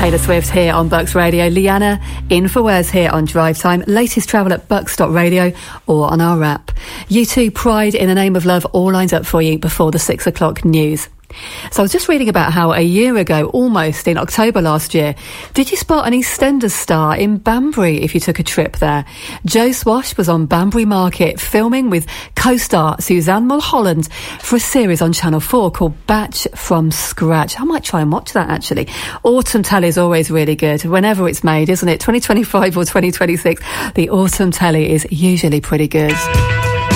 Taylor Swift here on Bucks Radio. Leanna in for Wes here on Drive Time. Latest travel at bucks.radio or on our app. U2 Pride in the Name of Love all lined up for you before the 6 o'clock news. So I was just reading about how a year ago, almost in October last year, did you spot an EastEnders star in Banbury if you took a trip there? Joe Swash was on Banbury Market filming with co-star Suzanne Mulholland for a series on Channel 4 called Batch from Scratch. I might try and watch that actually. Autumn telly is always really good, whenever it's made, isn't it? 2025 or 2026, the autumn telly is usually pretty good.